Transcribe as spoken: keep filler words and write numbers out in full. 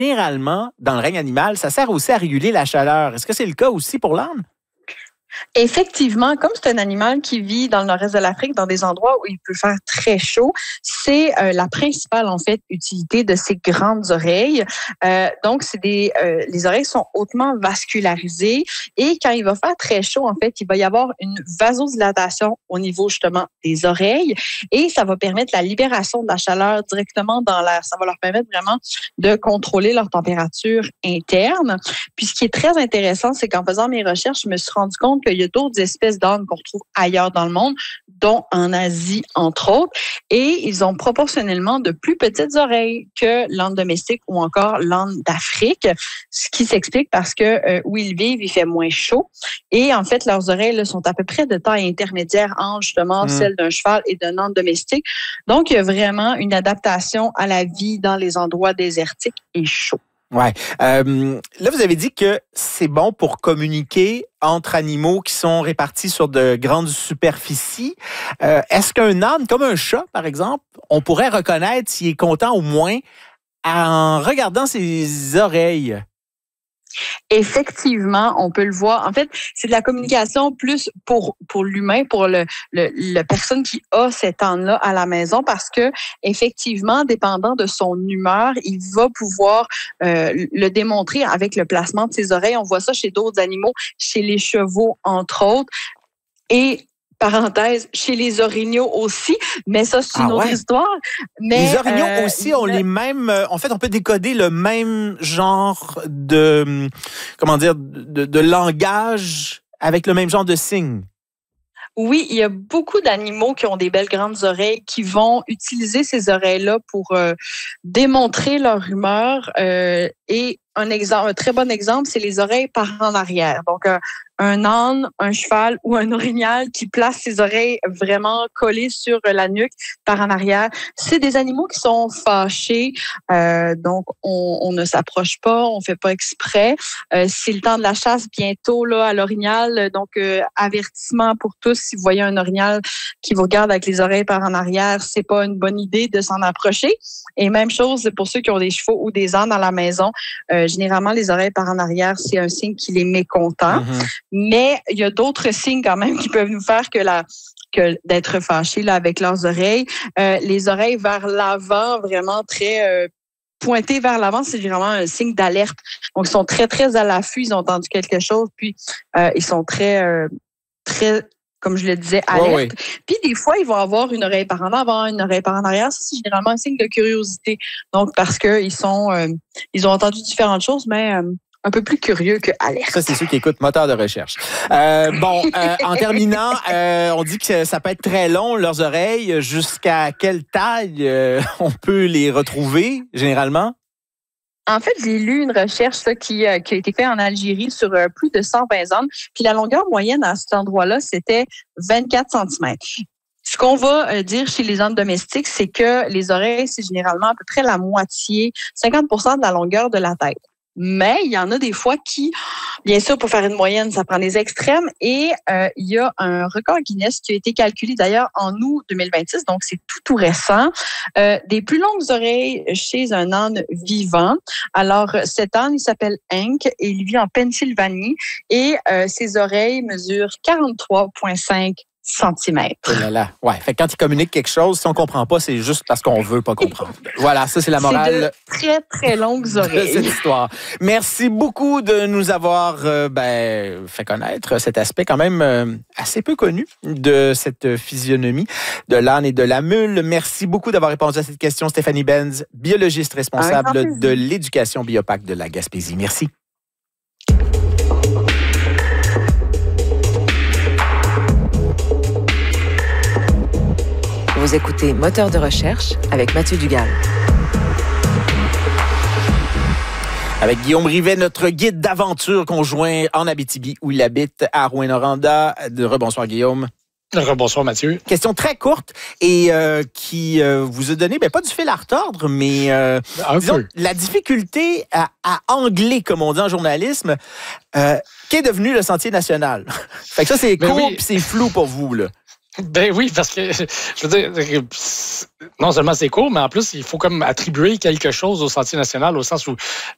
généralement, dans le règne animal, ça sert aussi à réguler la chaleur. Est-ce que c'est le cas aussi pour l'âne? Effectivement, comme c'est un animal qui vit dans le nord-est de l'Afrique, dans des endroits où il peut faire très chaud, c'est euh, la principale en fait utilité de ces grandes oreilles. Euh, donc, c'est des euh, les oreilles sont hautement vascularisées et quand il va faire très chaud, en fait, il va y avoir une vasodilatation au niveau justement des oreilles et ça va permettre la libération de la chaleur directement dans l'air. Ça va leur permettre vraiment de contrôler leur température interne. Puis, ce qui est très intéressant, c'est qu'en faisant mes recherches, je me suis rendu compte qu'il y a d'autres espèces d'ânes qu'on retrouve ailleurs dans le monde, dont en Asie, entre autres. Et ils ont proportionnellement de plus petites oreilles que l'âne domestique ou encore l'âne d'Afrique, ce qui s'explique parce que euh, où ils vivent, il fait moins chaud. Et en fait, leurs oreilles là, sont à peu près de taille intermédiaire entre justement mmh. celles d'un cheval et d'un âne domestique. Donc, il y a vraiment une adaptation à la vie dans les endroits désertiques et chauds. Ouais. Euh, là, vous avez dit que c'est bon pour communiquer entre animaux qui sont répartis sur de grandes superficies. Euh, est-ce qu'un âne, comme un chat, par exemple, on pourrait reconnaître s'il est content au moins en regardant ses oreilles? Effectivement, on peut le voir. En fait, c'est de la communication plus pour pour l'humain, pour le, le la personne qui a cet âne-là à la maison, parce que effectivement, dépendant de son humeur, il va pouvoir euh, le démontrer avec le placement de ses oreilles. On voit ça chez d'autres animaux, chez les chevaux entre autres, et parenthèse, chez les orignaux aussi, mais ça, c'est une ah, autre ouais. histoire. Mais, les orignaux euh, aussi ont le... les mêmes... En fait, on peut décoder le même genre de... Comment dire? De, de langage avec le même genre de signes. Oui, il y a beaucoup d'animaux qui ont des belles grandes oreilles qui vont utiliser ces oreilles-là pour euh, démontrer leur humeur. Euh, et un exemple, un très bon exemple, c'est les oreilles par en arrière. Donc, euh, un âne, un cheval ou un orignal qui place ses oreilles vraiment collées sur la nuque par en arrière. C'est des animaux qui sont fâchés, euh, donc on, on ne s'approche pas, on fait pas exprès. Euh, c'est le temps de la chasse bientôt là à l'orignal, donc euh, avertissement pour tous. Si vous voyez un orignal qui vous regarde avec les oreilles par en arrière, c'est pas une bonne idée de s'en approcher. Et même chose pour ceux qui ont des chevaux ou des ânes à la maison. Euh, généralement, les oreilles par en arrière, c'est un signe qui les mécontent. Mm-hmm. Mais il y a d'autres signes quand même qui peuvent nous faire que la que d'être fâchés là avec leurs oreilles. Euh, les oreilles vers l'avant, vraiment très euh, pointées vers l'avant, c'est vraiment un signe d'alerte. Donc, ils sont très, très à l'affût, ils ont entendu quelque chose, puis euh, ils sont très, euh, très, comme je le disais, alerte. Oh oui. Puis des fois, ils vont avoir une oreille par en avant, une oreille par en arrière. Ça, c'est généralement un signe de curiosité. Donc, parce qu'ils sont, euh, ils ont entendu différentes choses, mais euh, un peu plus curieux que alerte. Ça, c'est ceux qui écoutent moteur de recherche. Euh, bon, euh, en terminant, euh, on dit que ça peut être très long, leurs oreilles. Jusqu'à quelle taille euh, on peut les retrouver, généralement? En fait, j'ai lu une recherche là, qui, euh, qui a été faite en Algérie sur euh, plus de cent vingt ânes. Puis la longueur moyenne à cet endroit-là, c'était vingt-quatre centimètres. Ce qu'on va euh, dire chez les ânes domestiques, c'est que les oreilles, c'est généralement à peu près la moitié, cinquante pour cent de la longueur de la tête. Mais il y en a des fois qui, bien sûr, pour faire une moyenne, ça prend des extrêmes. Et euh, il y a un record Guinness qui a été calculé d'ailleurs en août deux mille vingt-six, donc c'est tout tout récent, euh, des plus longues oreilles chez un âne vivant. Alors, cet âne, il s'appelle Hank et il vit en Pennsylvanie et euh, ses oreilles mesurent quarante-trois virgule cinq centimètres. Oh là là. Ouais. Fait que quand il communique quelque chose, si on comprend pas, c'est juste parce qu'on veut pas comprendre. Voilà, ça c'est la morale. C'est de très très longues oreilles. De cette histoire. Merci beaucoup de nous avoir euh, ben, fait connaître cet aspect quand même euh, assez peu connu de cette physionomie de l'âne et de la mule. Merci beaucoup d'avoir répondu à cette question, Stéphanie Benz, biologiste responsable de l'éducation Biopac de la Gaspésie. Merci. Vous écoutez Moteur de recherche avec Mathieu Dugal. Avec Guillaume Rivet, notre guide d'aventure conjoint en Abitibi, où il habite à Rouyn-Noranda. Rebonsoir Guillaume. Rebonsoir Mathieu. Question très courte et euh, qui euh, vous a donné, ben, pas du fil à retordre, mais euh, disons, la difficulté à, à angler, comme on dit en journalisme, euh, qu'est devenu le Sentier national. Fait que ça, c'est court oui. Puis c'est flou pour vous, là. Ben oui, parce que, je veux dire, non seulement c'est court, mais en plus, il faut comme attribuer quelque chose au Sentier national, au sens où